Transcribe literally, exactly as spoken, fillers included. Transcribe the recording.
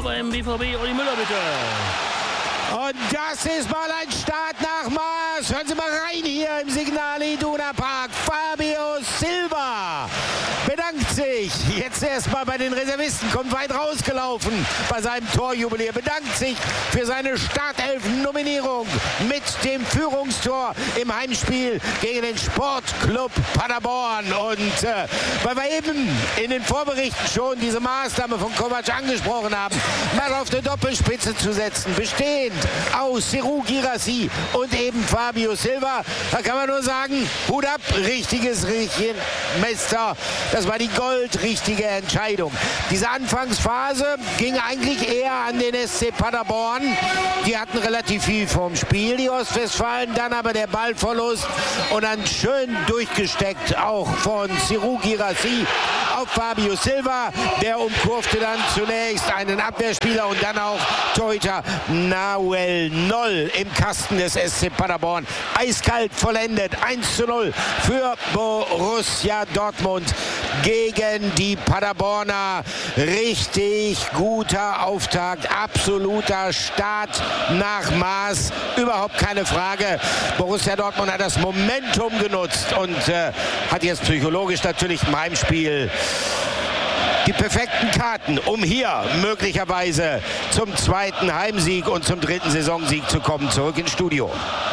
beim B V B. Olli Müller, bitte. Und das ist mal ein Start nach Maß. Hören Sie mal rein hier im Signal Iduna Park. Fabio Silva bedankt sich. Jetzt erstmal bei den Reservisten. Kommt weit rausgelaufen bei seinem Torjubiläum. Bedankt sich für seine Startelf-Nominierung mit dem Führungstor im Heimspiel gegen den Sportclub Paderborn. Und äh, weil wir eben in den Vorberichten schon diese Maßnahme von Kovac angesprochen haben, mal auf eine Doppelspitze zu setzen, bestehend aus Serhou Guirassy und eben Fabio Silva. Da kann man nur sagen, Hut ab, richtiges Meister. Das war die goldrichtige Entscheidung. Diese Anfangsphase ging eigentlich eher an den S C Paderborn. Die hatten relativ viel vom Spiel, die Ostwestfalen. Dann aber der Ballverlust und dann schön durchgesteckt auch von Serhou Guirassy auf Fabio Silva. Der umkurfte dann zunächst einen Abwehrspieler und dann auch Torhüter Nahuel Noll im Kasten des S C Paderborn. Eiskalt vollendet. eins zu null für Borussia Dortmund gegen die Paderborner. Richtig guter Auftakt. Absoluter Start nach Maß. Überhaupt keine Frage. Borussia Dortmund hat das Momentum genutzt und äh, hat jetzt psychologisch natürlich im Heimspiel die perfekten Karten, um hier möglicherweise zum zweiten Heimsieg und zum dritten Saisonsieg zu kommen. Zurück ins Studio.